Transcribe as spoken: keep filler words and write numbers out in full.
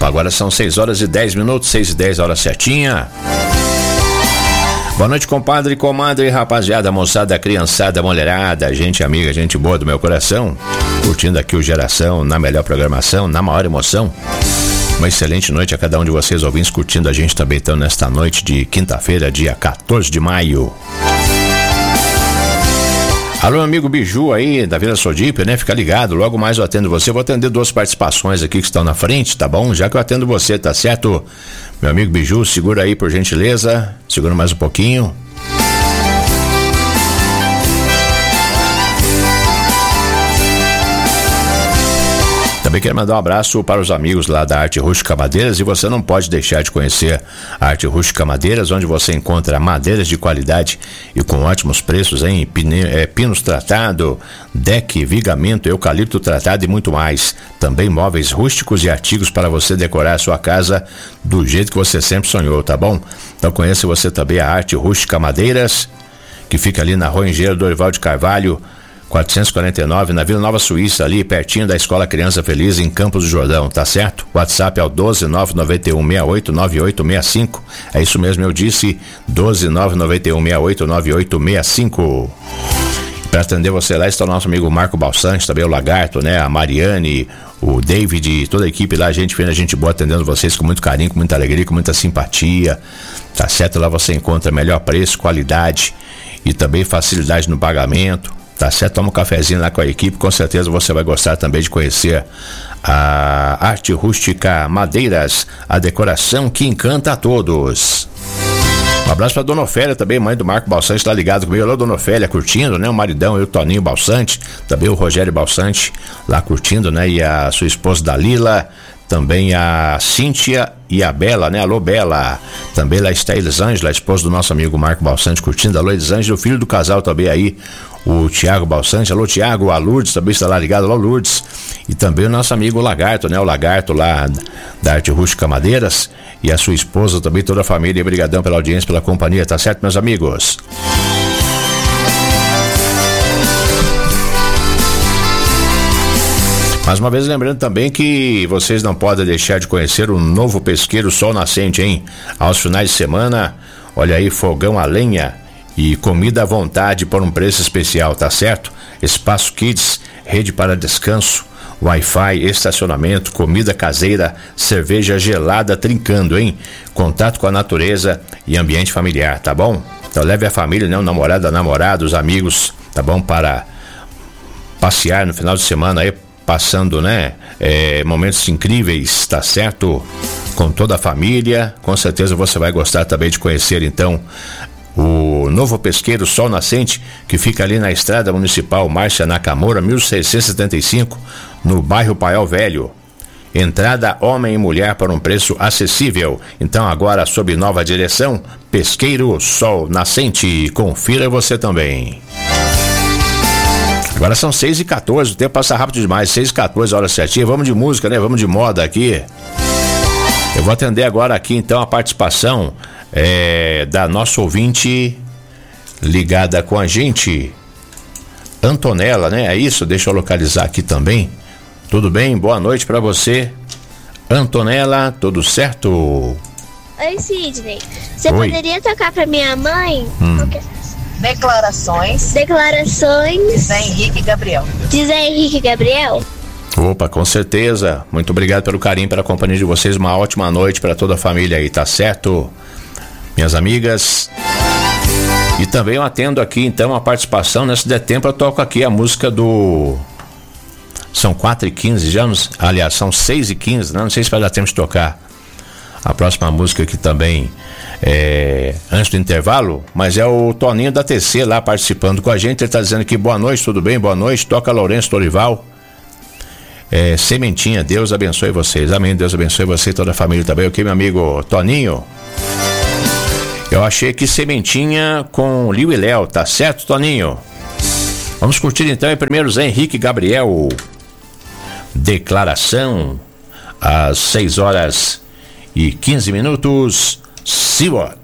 Agora são seis horas e dez minutos, seis e dez, hora certinha. Boa noite, compadre, comadre, rapaziada, moçada, criançada, mulherada, gente amiga, gente boa do meu coração. Curtindo aqui o Geração, na melhor programação, na maior emoção. Uma excelente noite a cada um de vocês, ouvintes, curtindo a gente também, então, nesta noite de quinta-feira, dia quatorze de maio. Alô, amigo Biju aí, da Vila Sodipe, né? Fica ligado, logo mais eu atendo você. Vou atender duas participações aqui que estão na frente, tá bom? Já que eu atendo você, tá certo? Meu amigo Biju, segura aí, por gentileza. Segura mais um pouquinho. Também quero mandar um abraço para os amigos lá da Arte Rústica Madeiras, e você não pode deixar de conhecer a Arte Rústica Madeiras, onde você encontra madeiras de qualidade e com ótimos preços, hein? Pine, é, pinos tratado, deck, vigamento, eucalipto tratado e muito mais. Também móveis rústicos e artigos para você decorar a sua casa do jeito que você sempre sonhou, tá bom? Então conheça você também a Arte Rústica Madeiras, que fica ali na Rua Engenheiro Dorival de Carvalho, quatrocentos e quarenta e nove, na Vila Nova Suíça, ali pertinho da Escola Criança Feliz, em Campos do Jordão, tá certo? WhatsApp é o doze nove nove um seis oito nove oito seis cinco. É isso mesmo, eu disse, doze nove nove um seis oito nove oito seis cinco. Para atender você lá está o nosso amigo Marco Balsante, também o Lagarto, né? A Mariane, o David, toda a equipe lá, gente fina, gente boa, atendendo vocês com muito carinho, com muita alegria, com muita simpatia, tá certo? Lá você encontra melhor preço, qualidade e também facilidade no pagamento. Tá certo? Toma um cafezinho lá com a equipe, com certeza você vai gostar também de conhecer a Arte Rústica Madeiras, a decoração que encanta a todos. Um abraço pra Dona Ofélia também, mãe do Marco Balsante, tá ligado comigo. Alô, Dona Ofélia, curtindo, né? O maridão e o Toninho Balsante, também o Rogério Balsante lá curtindo, né? E a sua esposa Dalila, também a Cíntia e a Bela, né? Alô, Bela. Também lá está a Elisângela, a esposa do nosso amigo Marco Balsante, curtindo. Alô, Elisângela, o filho do casal também aí, o Tiago Balsante. Alô, Tiago, a Lourdes também está lá ligado. Alô, Lourdes. E também o nosso amigo Lagarto, né? O Lagarto lá da Arte Rústica Madeiras e a sua esposa também, toda a família. Obrigadão pela audiência, pela companhia, tá certo, meus amigos? Mais uma vez lembrando também que vocês não podem deixar de conhecer o novo pesqueiro Sol Nascente, hein? Aos finais de semana, olha aí, fogão a lenha e comida à vontade por um preço especial, tá certo? Espaço Kids, rede para descanso, Wi-Fi, estacionamento, comida caseira, cerveja gelada trincando, hein? Contato com a natureza e ambiente familiar, tá bom? Então leve a família, né? O namorado, a namorada, os amigos, tá bom? Para passear no final de semana aí, passando, né, é, momentos incríveis, tá certo? Com toda a família, com certeza você vai gostar também de conhecer, então, o novo pesqueiro Sol Nascente, que fica ali na Estrada Municipal Márcia Nakamura, mil seiscentos e setenta e cinco, no bairro Paiol Velho. Entrada homem e mulher por um preço acessível. Então agora, sob nova direção, Pesqueiro Sol Nascente. Confira você também. Agora são seis e quatorze, o tempo passa rápido demais, seis e quatorze, hora certinha. Vamos de música, né? Vamos de moda aqui. Eu vou atender agora aqui então a participação é, da nossa ouvinte ligada com a gente, Antonella, né? É isso, deixa eu localizar aqui também. Tudo bem? Boa noite pra você, Antonella, tudo certo? Oi, Sidney. Você Oi. Poderia tocar pra minha mãe? Hum. Porque... Declarações. Declarações. Zé Henrique e Gabriel. De Zé Henrique e Gabriel? Opa, com certeza. Muito obrigado pelo carinho, pela companhia de vocês. Uma ótima noite para toda a família aí, tá certo? Minhas amigas. E também eu atendo aqui, então, a participação. Nesse der tempo eu toco aqui a música do... São quatro e quinze já, aliás, são seis e quinze, né? Não sei se vai dar tempo de tocar a próxima música aqui também, é, antes do intervalo, mas é o Toninho da T C lá participando com a gente. Ele tá dizendo aqui, boa noite, tudo bem? Boa noite, toca Lourenço Dorival, é, Sementinha, Deus abençoe vocês, amém, Deus abençoe você e toda a família também, ok, meu amigo Toninho? Eu achei que Sementinha com Liu e Léo, tá certo, Toninho? Vamos curtir então em primeiro Zé Henrique e Gabriel, Declaração, às seis horas e quinze minutos. Simbora!